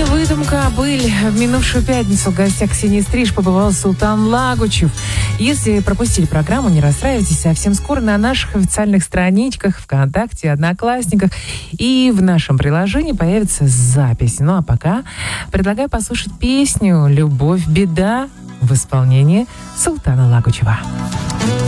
Выдумка «Быль». В минувшую пятницу в гостях Ксении Стриж побывал Султан Лагучев. Если пропустили программу, не расстраивайтесь. Совсем скоро на наших официальных страничках ВКонтакте, Одноклассниках и в нашем приложении появится запись. Ну а пока предлагаю послушать песню «Любовь, беда» в исполнении Султана Лагучева.